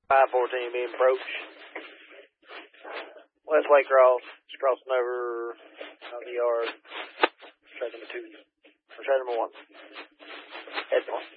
514 being approached. West Waycross, just crossing over on the yard. Trade number 2. Or trade number 1. Head north.